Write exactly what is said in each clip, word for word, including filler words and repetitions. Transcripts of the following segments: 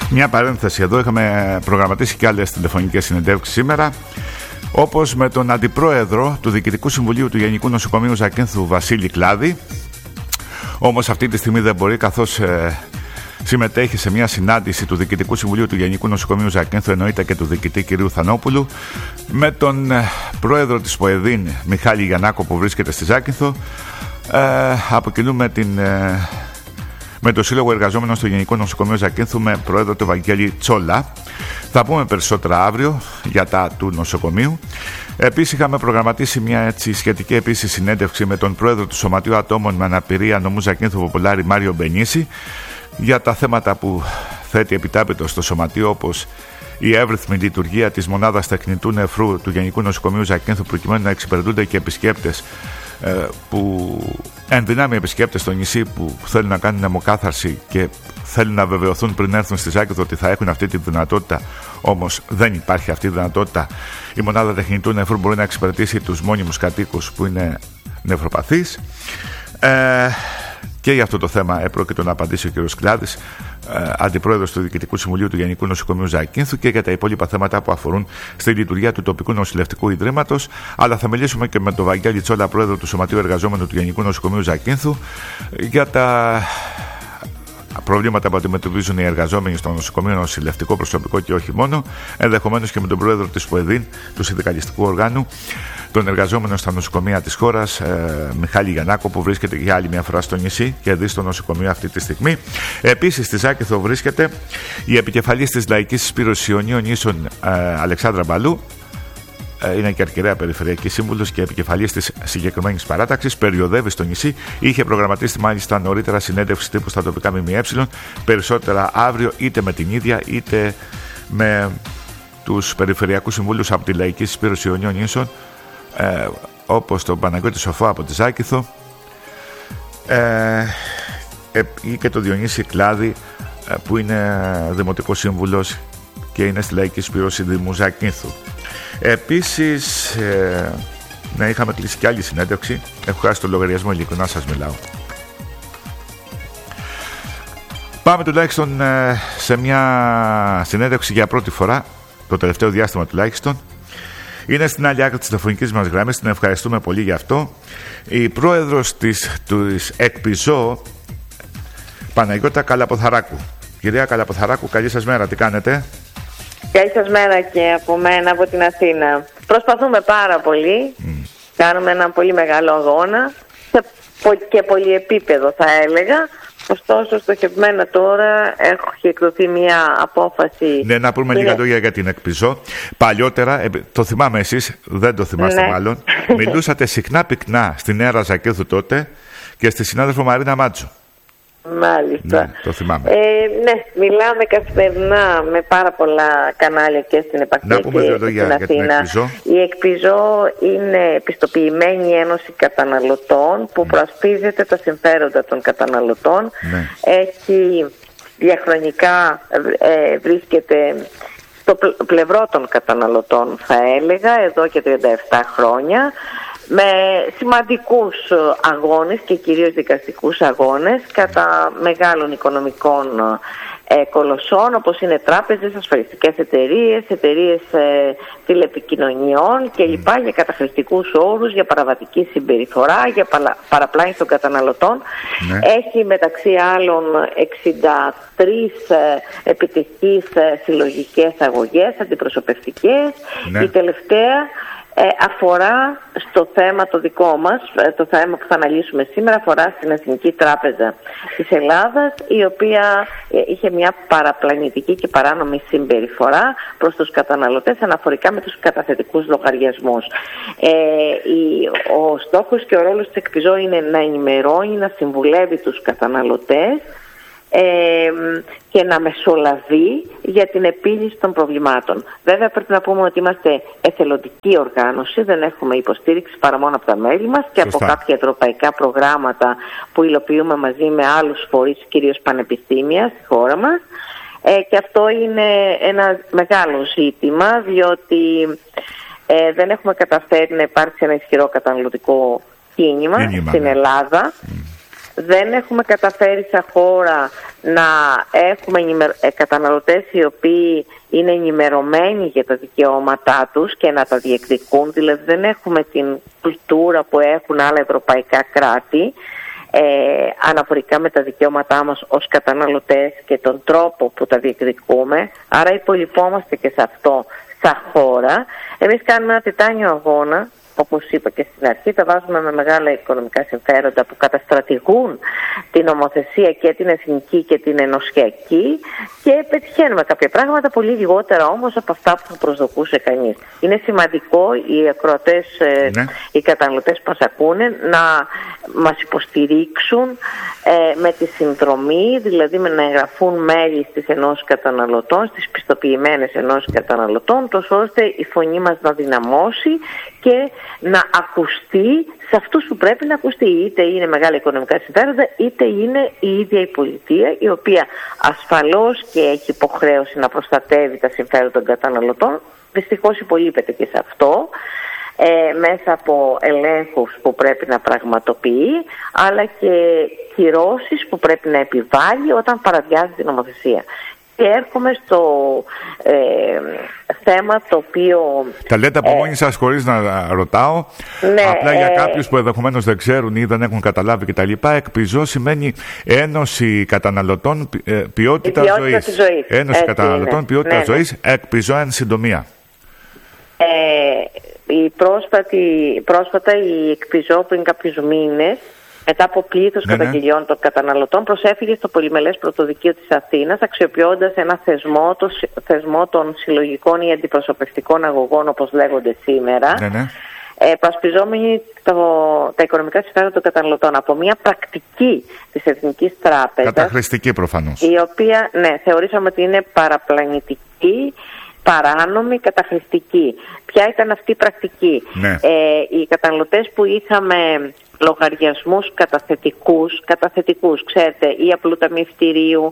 Μια παρένθεση εδώ, είχαμε προγραμματίσει και άλλες τηλεφωνικές συνεντεύξεις σήμερα, όπως με τον Αντιπρόεδρο του Διοικητικού Συμβουλίου του Γενικού Νοσοκομείου Ζακίνθου, Βασίλη Κλάδη. Όμως αυτή τη στιγμή δεν μπορεί, καθώς ε, συμμετέχει σε μια συνάντηση του Διοικητικού Συμβουλίου του Γενικού Νοσοκομείου Ζακίνθου, εννοείται και του διοικητή κ. Θανόπουλου, με τον ε, πρόεδρο της ΠΟΕΔΗΝ, Μιχάλη Γιαννάκο, που βρίσκεται στη Ζάκυνθο. Ε, από κοινού με, την, ε, με το Σύλλογο Εργαζόμενων στο Γενικό Νοσοκομείο Ζακίνθου, με πρόεδρο του Βαγγέλη Τσόλα. Θα πούμε περισσότερα αύριο για τα του νοσοκομείου. Επίσης είχαμε προγραμματίσει μια έτσι σχετική επίσης συνέντευξη με τον πρόεδρο του Σωματείου Ατόμων με Αναπηρία Νομού Ζακίνθου Ποπολάρη, Μάριο Μπενίση, για τα θέματα που θέτει επιτάπητο στο Σωματείο, όπως η εύρυθμη λειτουργία της μονάδας τεχνητού νεφρού του Γενικού Νοσοκομείου Ζακίνθου, προκειμένου να εξυπηρετούνται και επισκέπτες που ενδυνάμει επισκέπτες στο νησί που θέλουν να κάνουν αιμοκάθαρση και θέλουν να βεβαιωθούν πριν έρθουν στη Ζάκυνθο ότι θα έχουν αυτή τη δυνατότητα. Όμως δεν υπάρχει αυτή η δυνατότητα. Η μονάδα τεχνητού νεφρού μπορεί να εξυπηρετήσει τους μόνιμους κατοίκους που είναι νευροπαθείς. Ε, και για αυτό το θέμα επρόκειτο να απαντήσει ο κ. Κλάδης, ε, Αντιπρόεδρος του Διοικητικού Συμβουλίου του Γενικού Νοσοκομείου Ζακίνθου, και για τα υπόλοιπα θέματα που αφορούν στη λειτουργία του τοπικού νοσηλευτικού ιδρύματος. Αλλά θα μιλήσουμε και με τον Βαγγέλη Τσόλα, Πρόεδρο του Σωματείου Εργαζόμενου του Γενικού Νοσοκομείου Ζακίνθου, για τα προβλήματα που αντιμετωπίζουν οι εργαζόμενοι στο νοσοκομείο, νοσηλευτικό προσωπικό και όχι μόνο, ενδεχομένως και με τον πρόεδρο της ΠΟΕΔΗΝ, του συνδικαλιστικού οργάνου των εργαζόμενων στα νοσοκομεία της χώρας, ε, Μιχάλη Γιαννάκο, που βρίσκεται για άλλη μια φορά στο νησί και δει στο νοσοκομείο αυτή τη στιγμή. Επίσης στη Ζάκυνθο βρίσκεται η επικεφαλής της Λαϊκής Συσπήρωσης Ιωνίων Νήσων, ε, Αλεξάνδρα Μπαλού. Είναι και αρκετά περιφερειακή σύμβουλος και επικεφαλής της συγκεκριμένης παράταξης. Περιοδεύει στο νησί. Είχε προγραμματίσει μάλιστα νωρίτερα συνέντευξη τύπου στα τοπικά ΜΜΕ. Περισσότερα αύριο, είτε με την ίδια είτε με τους περιφερειακούς συμβούλους από τη Λαϊκή Συσπήρωση Ιωνίων Νήσων, ε, όπως τον Παναγιώτη Σοφό από τη Ζάκυνθο, ε, ε, ή και τον Διονύση Κλάδη, ε, που είναι δημοτικός σύμβουλος και είναι στη Λαϊκή Συσπήρωση Δήμου Ζακίνθου. Επίσης, ε, ναι, είχαμε κλείσει και άλλη συνέντευξη. Έχω χάσει το λογαριασμό, ειλικρινά σας μιλάω. Πάμε τουλάχιστον ε, σε μια συνέντευξη για πρώτη φορά, το τελευταίο διάστημα τουλάχιστον. Είναι στην άλλη άκρη της τηλεφωνικής μας γραμμής, την ευχαριστούμε πολύ γι' αυτό. Η πρόεδρος της, της ΕΚΠΙΖΟ, Παναγιώτα Καλαποθαράκου. Κυρία Καλαποθαράκου, καλή σας μέρα, τι κάνετε? Καλή σας μέρα και από μένα, από την Αθήνα. Προσπαθούμε πάρα πολύ. Mm. Κάνουμε ένα πολύ μεγάλο αγώνα σε και πολυεπίπεδο, θα έλεγα. Ωστόσο, στοχευμένα τώρα έχει εκδοθεί μια απόφαση. Ναι, να πούμε λίγα λόγια για την ΕΚΠΙΖΟ. Παλιότερα, το θυμάμαι εσείς, δεν το θυμάστε ναι. μάλλον, μιλούσατε συχνά πυκνά στη Νέα Ζακίνθου τότε και στη συνάδελφο Μαρίνα Μάτσο. Μάλιστα. Ναι, το θυμάμαι. Ε, ναι, μιλάμε καθημερινά με πάρα πολλά κανάλια και στην επαρχία και στην Αθήνα. Η ΕΚΠΙΖΟ είναι επιστοποιημένη ένωση καταναλωτών που mm. προασπίζεται τα συμφέροντα των καταναλωτών. Ναι. Έχει διαχρονικά ε, βρίσκεται στο πλευρό των καταναλωτών, θα έλεγα, εδώ και τριάντα επτά χρόνια. Με σημαντικούς αγώνες και κυρίως δικαστικούς αγώνες κατά μεγάλων οικονομικών ε, κολοσσών, όπως είναι τράπεζες, ασφαλιστικές εταιρείες, εταιρείες ε, τηλεπικοινωνιών κλπ. Για καταχρηστικούς όρους, για παραβατική συμπεριφορά, για παρα, παραπλάνηση των καταναλωτών. Ναι. Έχει μεταξύ άλλων εξήντα τρεις ε, επιτυχείς ε, συλλογικές αγωγές, αντιπροσωπευτικές. Ναι. Η τελευταία Ε, αφορά στο θέμα το δικό μας, ε, το θέμα που θα αναλύσουμε σήμερα, αφορά στην Εθνική Τράπεζα της Ελλάδας, η οποία ε, είχε μια παραπλανητική και παράνομη συμπεριφορά προς τους καταναλωτές αναφορικά με τους καταθετικούς λογαριασμούς. Ε, η, ο στόχος και ο ρόλος της ΕΚΠΙΖΟ είναι να ενημερώνει, να συμβουλεύει τους καταναλωτές Ε, και να μεσολαβεί για την επίλυση των προβλημάτων. Βέβαια πρέπει να πούμε ότι είμαστε εθελοντική οργάνωση, δεν έχουμε υποστήριξη παρά μόνο από τα μέλη μας και Σωστά. από κάποια ευρωπαϊκά προγράμματα που υλοποιούμε μαζί με άλλους φορείς, κυρίως πανεπιστήμια στη χώρα μας, ε, και αυτό είναι ένα μεγάλο ζήτημα, διότι ε, δεν έχουμε καταφέρει να υπάρξει ένα ισχυρό καταναλωτικό κίνημα, κίνημα στην ναι. Ελλάδα. Mm. δεν έχουμε καταφέρει σαν χώρα να έχουμε καταναλωτές οι οποίοι είναι ενημερωμένοι για τα δικαιώματά τους και να τα διεκδικούν. Δηλαδή δεν έχουμε την κουλτούρα που έχουν άλλα ευρωπαϊκά κράτη ε, αναφορικά με τα δικαιώματά μας ως καταναλωτές και τον τρόπο που τα διεκδικούμε. Άρα υπολοιπόμαστε και σε αυτό σαν χώρα. Εμείς κάνουμε ένα τιτάνιο αγώνα, όπως είπα και στην αρχή, τα βάζουμε με μεγάλα οικονομικά συμφέροντα που καταστρατηγούν την νομοθεσία και την εθνική και την ενωσιακή και πετυχαίνουμε κάποια πράγματα, πολύ λιγότερα όμως από αυτά που θα προσδοκούσε κανείς. Είναι σημαντικό οι ακροατές, ναι. οι καταναλωτές που μας ακούνε να μας υποστηρίξουν ε, με τη συνδρομή, δηλαδή με να εγγραφούν μέλη στις ενώσεις καταναλωτών, στις πιστοποιημένες ενώσεις καταναλωτών, τόσο ώστε η φωνή μας να δυναμώσει και να ακουστεί σε αυτούς που πρέπει να ακουστεί. Είτε είναι μεγάλα οικονομικά συμφέροντα, είτε είναι η ίδια η πολιτεία, η οποία ασφαλώς και έχει υποχρέωση να προστατεύει τα συμφέροντα των καταναλωτών. Δυστυχώς υπολείπεται και σε αυτό, ε, μέσα από ελέγχους που πρέπει να πραγματοποιεί, αλλά και κυρώσεις που πρέπει να επιβάλλει όταν παραβιάζει την νομοθεσία. Και έρχομαι στο ε, θέμα το οποίο... Τα λέτε από ε, μόνοι σας χωρίς να ρωτάω. Ναι, απλά για ε, κάποιους που ενδεχομένως δεν ξέρουν ή δεν έχουν καταλάβει κτλ. ΕΚΠΙΖΟ σημαίνει Ένωση Καταναλωτών ε, Ποιότητα, ποιότητα Ζωής. Της ζωής. Ένωση Έτσι Καταναλωτών είναι. Ποιότητα ναι, Ζωής, ναι. ΕΚΠΙΖΟ εν συντομία. Ε, η πρόσφατη, πρόσφατα η ΕΚΠΙΖΟ πριν κάποιους μήνες, μετά από πλήθος ναι, καταγγελιών ναι. των καταναλωτών, προσέφυγε στο Πολυμελές Πρωτοδικείο της Αθήνας, αξιοποιώντας ένα θεσμό, το θεσμό των συλλογικών ή αντιπροσωπευτικών αγωγών, όπως λέγονται σήμερα, ναι, ναι. Ε, προασπιζόμενοι το, τα οικονομικά συμφέροντα των καταναλωτών από μια πρακτική της Εθνικής Τράπεζας. Καταχρηστική προφανώς. Η οποία, ναι, θεωρήσαμε ότι είναι παραπλανητική, παράνομη, καταχρηστική. Ποια ήταν αυτή η πρακτική? Ναι. Ε, οι καταναλωτές που είχαμε λογαριασμούς καταθετικούς, καταθετικούς, ξέρετε, ή απλού ταμιευτηρίου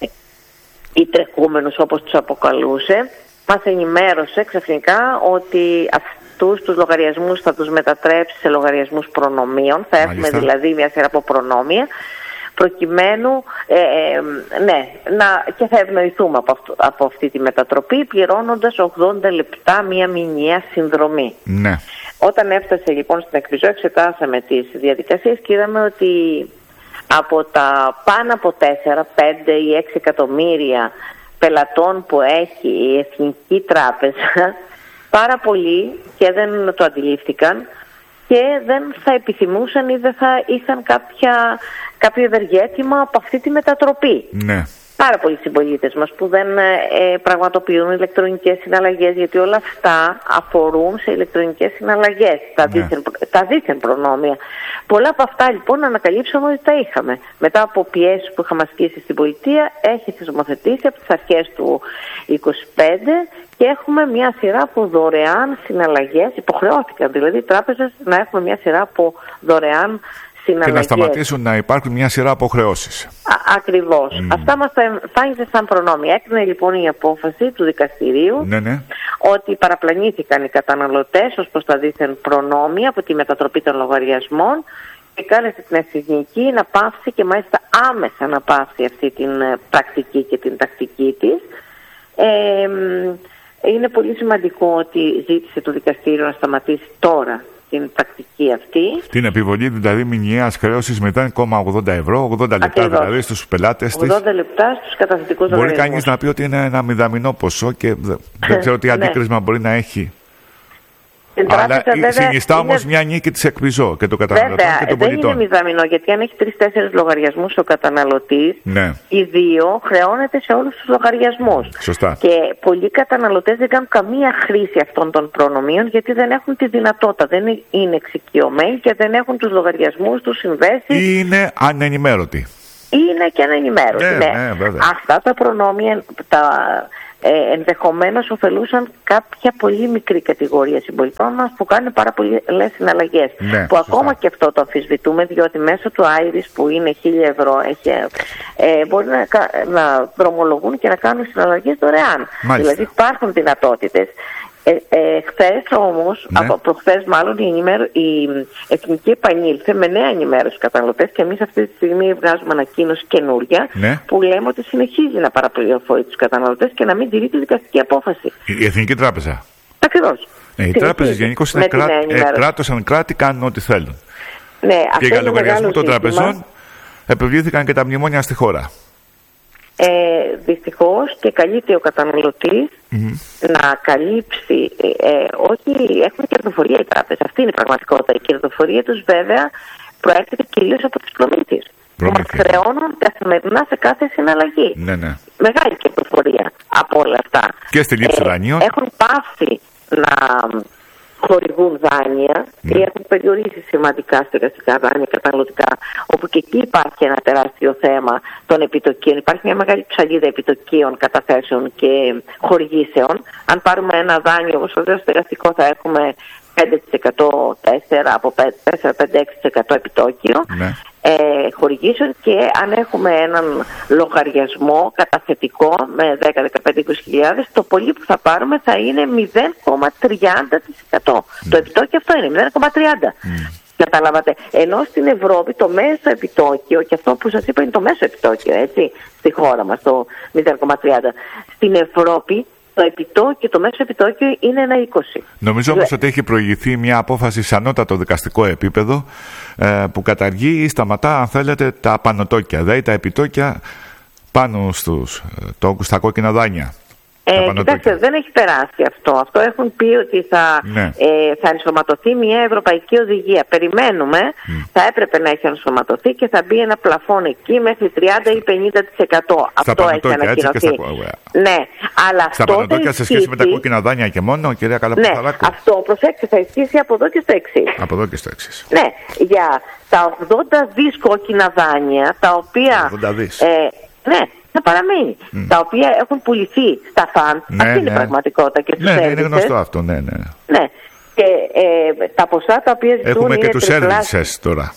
ή τρεχούμενους όπως τους αποκαλούσε, μας ενημέρωσε ξαφνικά ότι αυτούς τους λογαριασμούς θα τους μετατρέψει σε λογαριασμούς προνομίων. Θα έχουμε Μάλιστα. δηλαδή μια σειρά από προνόμια, προκειμένου ε, ε, ναι, να, και θα ευνοηθούμε από, αυτό, από αυτή τη μετατροπή, πληρώνοντας ογδόντα λεπτά μία μηνιαία συνδρομή. Ναι. Όταν έφτασε λοιπόν στην ΕΚΠΙΖΟ, εξετάσαμε τις διαδικασίες και είδαμε ότι από τα πάνω από τέσσερα, πέντε ή έξι εκατομμύρια πελατών που έχει η Εθνική Τράπεζα, πάρα πολλοί και δεν το αντιλήφθηκαν και δεν θα επιθυμούσαν ή δεν θα είχαν κάποια, κάποιο ευεργέτημα από αυτή τη μετατροπή. Ναι. Πάρα πολλοί συμπολίτες μας που δεν ε, πραγματοποιούν ηλεκτρονικές συναλλαγές, γιατί όλα αυτά αφορούν σε ηλεκτρονικές συναλλαγές, τα, ναι. δίθεν, τα δίθεν προνόμια. Πολλά από αυτά λοιπόν ανακαλύψαμε ότι τα είχαμε. Μετά από πιέσεις που είχαμε ασκήσει στην πολιτεία, έχει θεσμοθετήσει από τις αρχές του είκοσι πέντε και έχουμε μια σειρά από δωρεάν συναλλαγές, υποχρεώθηκαν δηλαδή οι τράπεζες να έχουμε μια σειρά από δωρεάν συναλλαγές. Και να σταματήσουν να υπάρχουν μια σειρά αποχρεώσεις. Ακριβώς. Mm. Αυτά μας τα εμφάνιζε σαν προνόμια. Έκρινε λοιπόν η απόφαση του δικαστηρίου ναι, ναι. ότι παραπλανήθηκαν οι καταναλωτές ως προς τα δίθεν προνόμια από τη μετατροπή των λογαριασμών και κάλεσε την Εθνική να πάυσει και μάλιστα άμεσα να πάυσει αυτή την πρακτική και την τακτική της. Ε, είναι πολύ σημαντικό ότι ζήτησε το δικαστήριο να σταματήσει τώρα την πρακτική αυτή. Την επιβολή δηλαδή μηνιαίας χρέωσης με μηδέν κόμμα ογδόντα ευρώ, ογδόντα λεπτά Ακριβώς. δηλαδή στους πελάτες της. ογδόντα λεπτά στους καταθετικούς Μπορεί λογαριασμούς. κανείς να πει ότι είναι ένα μηδαμινό ποσό και δεν ξέρω τι αντίκρισμα μπορεί να έχει. Αλλά συνιστά όμως είναι... μια νίκη της ΕΚΠΙΖΟ και των καταναλωτών βέβαια, και των πολιτών. Δεν είναι μηδαμινό, γιατί αν έχει τρεις-τέσσερις λογαριασμούς ο καταναλωτής, ναι. οι δύο χρεώνεται σε όλους τους λογαριασμούς. Σωστά. Και πολλοί καταναλωτές δεν κάνουν καμία χρήση αυτών των προνομίων, γιατί δεν έχουν τη δυνατότητα, δεν είναι εξοικειωμένοι και δεν έχουν τους λογαριασμούς τους συνδέσει. Ή είναι ανενημέρωτοι. Είναι και ανενημέρωτοι. Ναι, ναι. Ναι, Αυτά τα προνόμια, τα... Ε, ενδεχομένως ωφελούσαν κάποια πολύ μικρή κατηγορία συμπολιτών μας που κάνουν πάρα πολλές συναλλαγές. Ναι, που σωστά. ακόμα και αυτό το αμφισβητούμε, διότι μέσω του Iris που είναι χίλια ευρώ έχει, ε, μπορεί να, να δρομολογούν και να κάνουν συναλλαγές δωρεάν. Μάλιστα. Δηλαδή υπάρχουν δυνατότητες. Ε, ε, χθες όμως, ναι. από προχθές μάλλον, η, ενημέρω, η Εθνική επανήλθε με νέα ενημέρωση στους καταναλωτές και εμείς αυτή τη στιγμή βγάζουμε ανακοίνωση καινούρια, ναι. που λέμε ότι συνεχίζει να παραπληροφορεί τους καταναλωτές και να μην τηρεί τη δικαστική απόφαση. Η Εθνική Τράπεζα. Ακριβώς. Ναι, οι τράπεζες γενικώς είναι κρά... ε, κράτος αν κράτη, κάνουν ό,τι θέλουν. Ναι, και για λογαριασμό των τραπεζών επιβλήθηκαν και τα μνημόνια στη χώρα. Ε, δυστυχώς και καλείται ο καταναλωτής mm-hmm. να καλύψει, ε, ε, όχι έχουν κερδοφορία οι τράπεζες, αυτή είναι η πραγματικότητα. Η κερδοφορία τους βέβαια προέρχεται κυρίως από τις προμήθειες που μας χρεώνουν καθημερινά σε κάθε συναλλαγή. Ναι, ναι. Μεγάλη κερδοφορία από όλα αυτά. Και στη λήψη δανείων. Ε, έχουν πάυσει να χορηγούν δάνεια mm. ή έχουν περιορίσει σημαντικά στεγαστικά δάνεια καταναλωτικά, όπου και εκεί υπάρχει ένα τεράστιο θέμα των επιτοκίων. Υπάρχει μια μεγάλη ψαλίδα επιτοκίων, καταθέσεων και χορηγήσεων. Αν πάρουμε ένα δάνειο, όπως το στεγαστικό, θα έχουμε πέντε τοις εκατό τέσσερα από τέσσερα πέντε έξι τοις εκατό επιτόκιο ναι. ε, χορηγήσεων, και αν έχουμε έναν λογαριασμό καταθετικό με δέκα δεκαπέντε είκοσι χιλιάδες, το πολύ που θα πάρουμε θα είναι μηδέν κόμμα τριάντα τοις εκατό. Mm. Το επιτόκιο αυτό είναι μηδέν κόμμα τριάντα τοις εκατό. Mm. Καταλάβατε. Ενώ στην Ευρώπη το μέσο επιτόκιο, και αυτό που σας είπα είναι το μέσο επιτόκιο, έτσι, στη χώρα μας, το μηδέν κόμμα τριάντα. Στην Ευρώπη το επιτόκιο, το μέσο επιτόκιο είναι ένα είκοσι. Νομίζω όμως ότι έχει προηγηθεί μια απόφαση σε ανώτατο δικαστικό επίπεδο ε, που καταργεί ή σταματά, αν θέλετε, τα πανωτόκια, δηλαδή τα επιτόκια πάνω στους, το, στα κόκκινα δάνεια. Ε, κοιτάξτε, δεν έχει περάσει αυτό. Αυτό έχουν πει ότι θα, ναι. ε, θα ενσωματωθεί μια ευρωπαϊκή οδηγία. Περιμένουμε, mm. θα έπρεπε να έχει ενσωματωθεί και θα μπει ένα πλαφόν εκεί μέχρι τριάντα ή πενήντα τοις εκατό. Στα αυτό έχει ανακοινωθεί. Στα... Ναι, αλλά στα πανωτόκια σε σχέση με τα κόκκινα δάνεια και μόνο, κυρία Καλαπαθαράκου. Ναι, αυτό προσέξτε, θα ισχύσει από εδώ και στο εξής. Από εδώ και στο εξής. Ναι, για τα ογδόντα δις κόκκινα δάνεια, τα οποία. ογδόντα δις. Ε, ναι. Θα παραμείνει. Mm. Τα οποία έχουν πουληθεί στα φαντ. Ναι, αυτή είναι ναι. η πραγματικότητα. Και ναι, ναι, είναι γνωστό αυτό. Ναι, ναι. ναι. Και ε, τα ποσά τα οποία ζητούν. Έχουμε είναι και τους services τώρα.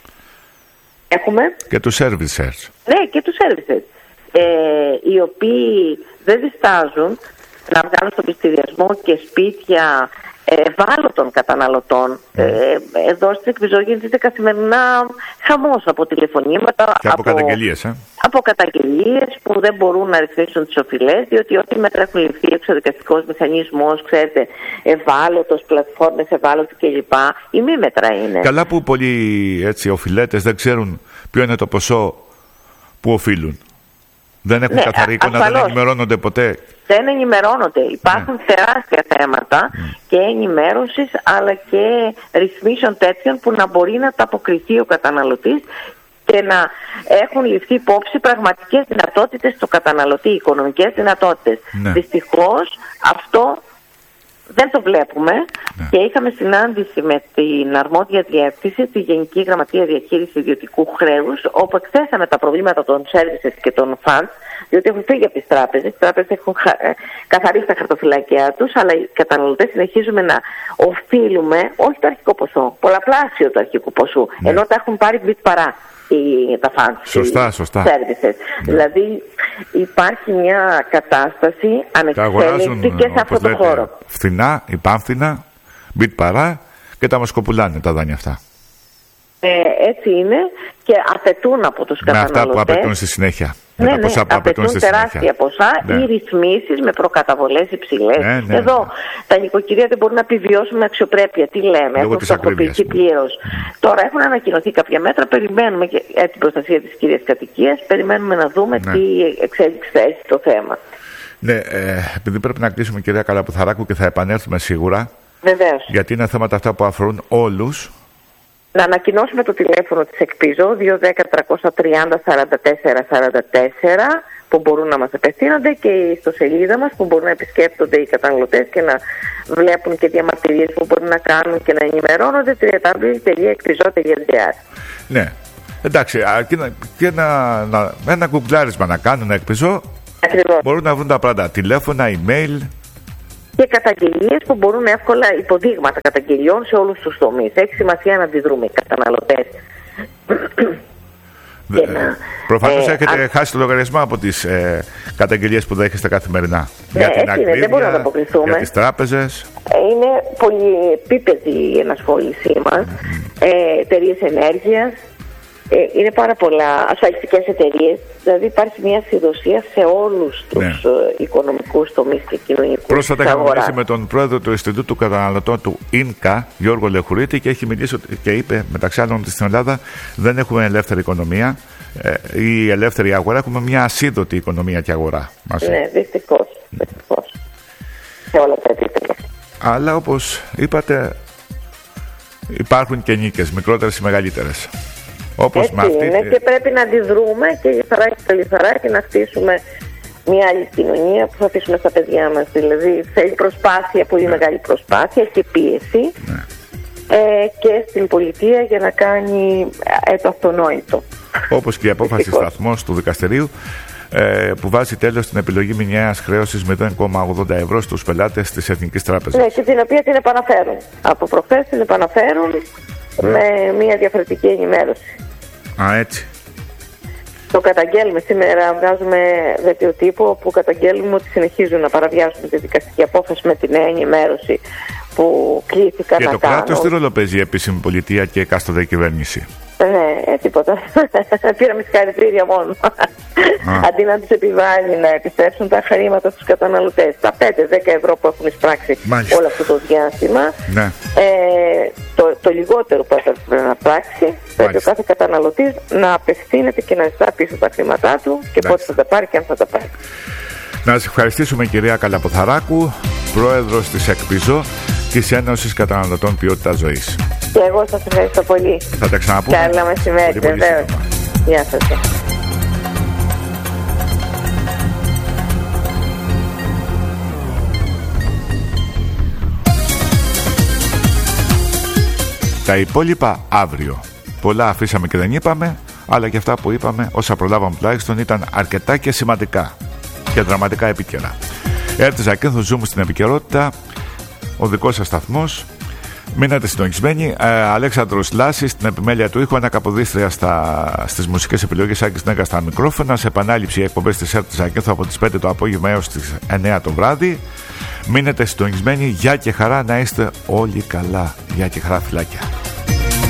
Έχουμε. Και τους services. Ναι, και τους services. Ε, οι οποίοι δεν διστάζουν να βγάλουν στον πληστηριασμό και σπίτια ευάλωτων καταναλωτών. Mm. Ε, εδώ στην Εκβιζό γίνεται καθημερινά χαμός από τηλεφωνήματα, και από, από καταγγελίες, ε? από καταγγελίες που δεν μπορούν να ρυθμίσουν τις οφειλές, διότι ό,τι μέτρα έχουν ληφθεί, εξωδικαστικός μηχανισμός, ξέρετε, ευάλωτος, πλατφόρμες ευάλωτοι κλπ. Οι μη μέτρα είναι. Καλά που πολλοί έτσι οφειλέτες δεν ξέρουν ποιο είναι το ποσό που οφείλουν. Δεν έχουν ναι, καθαρή εικόνα, δεν ενημερώνονται ποτέ. Δεν ενημερώνονται. Υπάρχουν mm. τεράστια θέματα mm. και ενημέρωσης αλλά και ρυθμίσεων τέτοιων που να μπορεί να τα αποκριθεί ο καταναλωτής και να έχουν ληφθεί υπόψη πραγματικές δυνατότητες του καταναλωτή, οικονομικές δυνατότητες. Mm. Δυστυχώς αυτό δεν το βλέπουμε ναι. και είχαμε συνάντηση με την αρμόδια διεύθυνση, τη Γενική Γραμματεία Διαχείρισης Ιδιωτικού Χρέους, όπου εκθέσαμε τα προβλήματα των services και των funds, διότι έχουν φύγει από τις τράπεζες. Οι τράπεζες έχουν καθαρίσει τα χαρτοφυλάκια τους, αλλά οι καταναλωτές συνεχίζουμε να οφείλουμε, όχι το αρχικό ποσό, πολλαπλάσιο του αρχικού ποσού, ναι. ενώ τα έχουν πάρει μπιτ παρά οι, τα funds, σωστά, οι σωστά. services. Ναι. Δηλαδή υπάρχει μια κατάσταση ανεξέλεγκτη και σε αυτό το χώρο. Φθηνά, υπάμφθηνα, μπιτ παρά και τα μασκοπουλάνε τα δάνεια αυτά. Ε, έτσι είναι και απαιτούν από τους με καταναλωτές. Με αυτά που απαιτούν στη συνέχεια. Ναι, με τα ναι, ποσά που απαιτούν στη τεράστια συνέχεια. ποσά ναι. ή ρυθμίσεις με προκαταβολές υψηλές. Ναι, ναι, Εδώ ναι. τα νοικοκυριά δεν μπορούν να επιβιώσουν με αξιοπρέπεια. Τι λέμε, έχουν στοχοποιηθεί πλήρως. Mm. Τώρα έχουν ανακοινωθεί κάποια μέτρα, περιμένουμε και ε, την προστασία της κυρίας κατοικίας, περιμένουμε να δούμε ναι. τι εξέλιξη θα έχει το θέμα. Ναι, ε, επειδή πρέπει να κλείσουμε, κυρία Καλαπαθαράκου, και θα επανέλθουμε σίγουρα. Βεβαίως. Γιατί είναι θέματα αυτά που αφορούν όλους. Να ανακοινώσουμε το τηλέφωνο της Εκπιζώ δύο δέκα τριακόσια τριάντα σαράντα τέσσερα σαράντα τέσσερα που μπορούν να μας απευθύνονται, και η ιστοσελίδα μας που μπορούν να επισκέπτονται οι καταναλωτές και να βλέπουν και διαμαρτυρίες που μπορούν να κάνουν και να ενημερώνονται, double-u double-u double-u τελεία εκπιζώ τελεία τζι άρ. Ναι, εντάξει, και, να, και να, να, ένα γκουγκλάρισμα να κάνουν Εκπιζώ. Ακριβώς. Μπορούν να βρουν τα πράγματα, τηλέφωνα, email. Και καταγγελίες που μπορούν εύκολα, υποδείγματα καταγγελιών σε όλους τους τομείς. Έχει σημασία να αντιδρούμε οι καταναλωτές. Προφανώς ε, έχετε α... χάσει το λογαριασμό από τις ε, καταγγελίες που δέχεστε καθημερινά. Ναι, για την ακρίβεια, δεν μπορούμε να αποκριθούμε. Για τις τράπεζες. Είναι πολυεπίπεδη η ενασχόλησή μας. Mm-hmm. Ε, εταιρείες ενέργειας. Ε, είναι πάρα πολλά ασφαλιστικές εταιρείες. Δηλαδή υπάρχει μια ασυδοσία σε όλους τους ναι. ε, οικονομικούς τομείς και κοινωνικούς. Πρόσφατα είχαμε μιλήσει με τον πρόεδρο του Ινστιτούτου Καταναλωτών του ΙΝΚΑ, Γιώργο Λεχουρίτη, και έχει μιλήσει και είπε μεταξύ άλλων ότι στην Ελλάδα δεν έχουμε ελεύθερη οικονομία. Ε, η ελεύθερη αγορά, έχουμε μια ασίδωτη οικονομία και αγορά. Μαζί. Ναι, δυστυχώς. δυστυχώς. Σε όλα τα επίπεδα. Αλλά όπως είπατε, υπάρχουν και νίκες, μικρότερες ή μεγαλύτερες. Όπως έτσι αυτή... είναι και πρέπει να αντιδρούμε και λιθαράκι το λιθαράκι να χτίσουμε μια άλλη κοινωνία που θα αφήσουμε στα παιδιά μας. Δηλαδή θέλει προσπάθεια, πολύ ναι. μεγάλη προσπάθεια και πίεση ναι. ε, και στην πολιτεία για να κάνει ε, το αυτονόητο. Όπως και η απόφαση σταθμός του δικαστηρίου ε, που βάζει τέλος στην επιλογή μηνιαίας χρέωσης μηδέν κόμμα ογδόντα ευρώ στους πελάτες της Εθνικής Τράπεζας. Ναι, και την οποία την επαναφέρουν. Από προχθές την επαναφέρουν ναι. με μια διαφορετική ενημέρωση. Α, έτσι. Το καταγγέλουμε σήμερα, βγάζουμε δελτίο τύπου που καταγγέλουμε ότι συνεχίζουν να παραβιάζουν τη δικαστική απόφαση με τη νέα ενημέρωση που κλήθηκαν και να το κάνουν. Και το κράτος τι ρόλο παίζει η επίσημη πολιτεία και εκάστοτε κυβέρνηση? Ναι, ε, τίποτα. Πήραμε συγχαρητήρια μόνο. Αντί να τους επιβάλλει να επιστρέψουν τα χρήματα στους καταναλωτές, τα πέντε με δέκα ευρώ που έχουν εισπράξει Μάλιστα. όλο αυτό το διάστημα, ναι. ε, το, το λιγότερο που έπρεπε να πράξει, πρέπει ο κάθε καταναλωτής να απευθύνεται και να ζητά πίσω τα χρήματά του και Μάλιστα. πότε θα τα πάρει και αν θα τα πάρει. Να σας ευχαριστήσουμε, κυρία Καλαποθαράκου, πρόεδρος της ΕΚΠΙΖΟ, της Ένωσης Καταναλωτών Ποιότητας Ζωής. Και εγώ σας ευχαριστώ πολύ. Θα τα ξαναπούμε. Καλά μεσημέρι, βεβαίως. Γεια σας. Τα υπόλοιπα αύριο. Πολλά αφήσαμε και δεν είπαμε, αλλά και αυτά που είπαμε, όσα προλάβαμε τουλάχιστον, ήταν αρκετά και σημαντικά και δραματικά επίκαιρα. Έρτη Ζακένθου, ζούμε στην επικαιρότητα, ο δικός σας σταθμός. Μείνατε συντονισμένοι. Ε, Αλέξανδρος Λάσης στην επιμέλεια του ήχου, ανακαποδίστρια στα, στις μουσικές επιλογές, Άκης Νέγκα στα μικρόφωνα. Σε επανάληψη οι εκπομπές της Έρτη Ζακένθου από τις πέντε το απόγευμα έως τις εννιά το βράδυ. Μείνετε συντονισμένοι. Γεια και χαρά, να είστε όλοι καλά. Γεια και χαρά, φιλάκια.